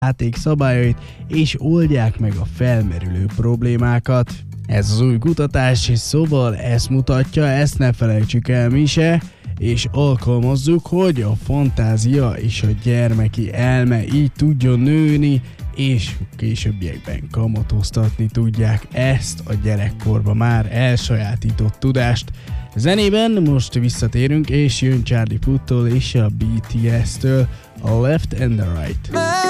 játék szabályait, és oldják meg a felmerülő problémákat. Ez az új kutatás, szóval ezt mutatja, ezt ne felejtsük el mi se, és alkalmazzuk, hogy a fantázia és a gyermeki elme így tudjon nőni, és későbbiekben kamatoztatni tudják ezt a gyerekkorban már elsajátított tudást. Zenében most visszatérünk, és jön Charlie Puth-tól és a BTS-től, a Left and the Right.